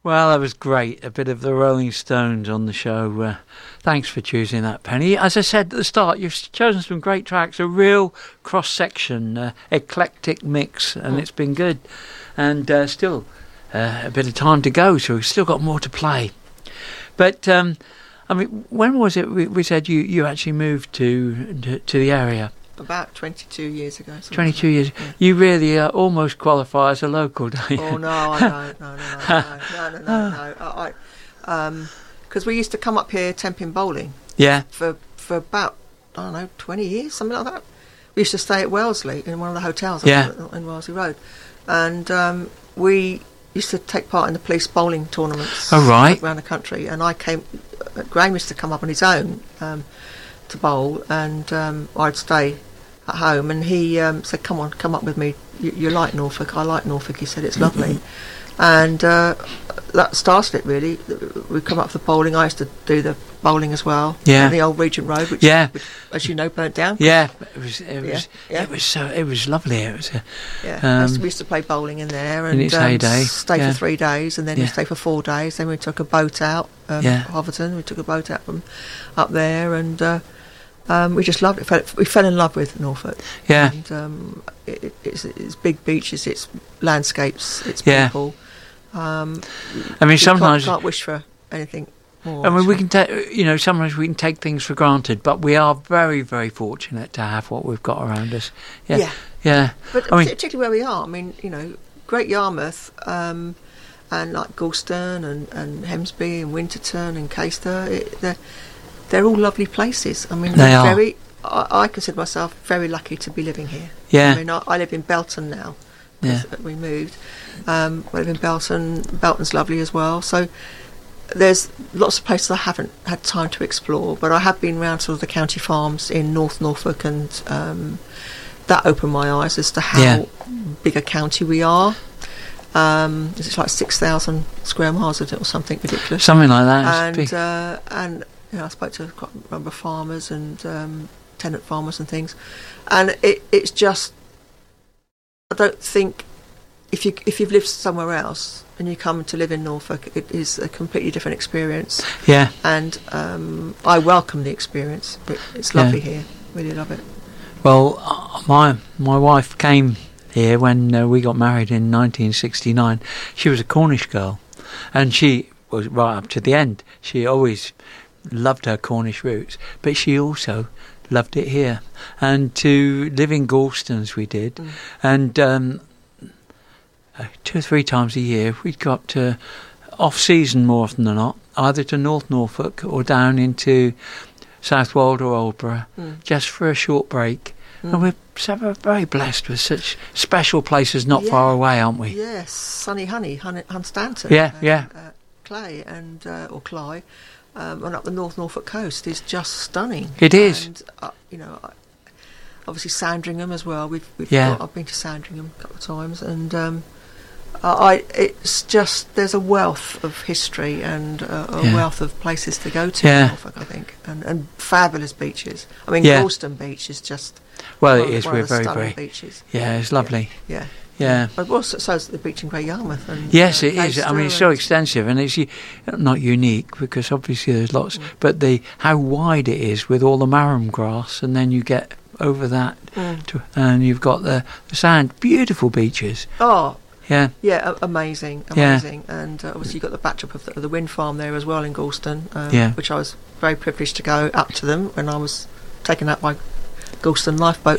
Well, that was great. A bit of the Rolling Stones on the show. Thanks for choosing that, Penny. As I said at the start, you've chosen some great tracks, a real cross-section, eclectic mix, and it's been good. And still a bit of time to go, so we've still got more to play. But, I mean, when was it we said you actually moved to the area? About 22 years ago. 22 years. Yeah. You really almost qualify as a local, don't you? Oh, no, I don't. No. Because we used to come up here temping bowling. Yeah. For about, I don't know, 20 years, something like that. We used to stay at Wellesley in one of the hotels in Wellesley Road. And we used to take part in the police bowling tournaments around the country. And Graham used to come up on his own to bowl, and I'd stay at home, and he said, come up with me, you like Norfolk, I like Norfolk, he said, it's lovely. And that started it, really. We'd come up for bowling. I used to do the bowling as well, on the old Regent Road, which as you know, burnt down. It was lovely. It was we used to play bowling in there, and in its heyday. Stay for 3 days, and then we stay for 4 days. Then we took a boat out, Hoverton. We took a boat out from up there, and we just loved it. We fell in love with Norfolk. Yeah. And it's big beaches, it's landscapes, it's people. I mean, sometimes can't wish for anything more. I mean, we can take, sometimes we can take things for granted, but we are very, very fortunate to have what we've got around us. Yeah. But particularly where we are, I mean, Great Yarmouth, and like Gorleston and Hemsby and Winterton and Caister, they're all lovely places. I mean, they are. I consider myself very lucky to be living here. Yeah. I mean, I live in Belton now. Yeah. We moved. I live in Belton. Belton's lovely as well. So there's lots of places I haven't had time to explore, but I have been around sort of the county farms in North Norfolk, and that opened my eyes as to how big a county we are. It's like 6,000 square miles, isn't it, or something ridiculous. Something like that. And I spoke to quite a number of farmers and tenant farmers and things, and it's just, I don't think if you've lived somewhere else and you come to live in Norfolk, it is a completely different experience. Yeah. And I welcome the experience. It's lovely here. Really love it. Well, my wife came here when we got married in 1969. She was a Cornish girl, and she was right up to the end. She always loved her Cornish roots, but she also loved it here. And to live in Gorleston as we did, and 2 or 3 times a year we'd go up to off-season more often than not, either to North Norfolk or down into Southwold or Aldborough, just for a short break. And we're very blessed with such special places not far away, aren't we? Yes, Sunny Honey, Hunstanton. Clay and or Cly. And up the North Norfolk coast is just stunning. It is. And obviously Sandringham as well. I've been to Sandringham a couple of times, and it's just, there's a wealth of history and a wealth of places to go to in Norfolk, I think, and fabulous beaches. I mean, Gorleston Beach is just it is. We're very beaches. Yeah, it's lovely. Yeah. But also, so is the beach in Great Yarmouth. And, yes, it is. I mean, it's so extensive, and it's not unique because obviously there's lots, but how wide it is with all the marram grass, and then you get over that, and you've got the sand, beautiful beaches. Oh, yeah, amazing. And obviously you've got the backdrop of the wind farm there as well in Gorleston, which I was very privileged to go up to them when I was taken out by Gorleston Lifeboat